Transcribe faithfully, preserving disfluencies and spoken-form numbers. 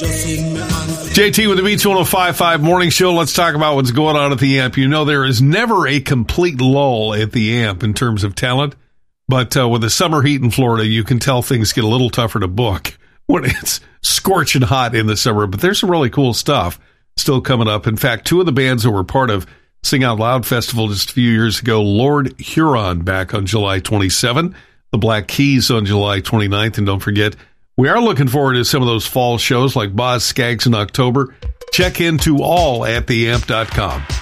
J T with the Beach one oh five point five Morning Show. Let's talk about what's going on at the A M P. You know, there is never a complete lull at the A M P in terms of talent, but uh, with the summer heat in Florida, you can tell things get a little tougher to book when it's scorching hot in the summer. But there's some really cool stuff still coming up. In fact, two of the bands that were part of Sing Out Loud Festival just a few years ago, Lord Huron back on July twenty-seventh, the Black Keys on July twenty-ninth, and don't forget, we are looking forward to some of those fall shows like Boz Scaggs in October. Check into all at the amp dot com.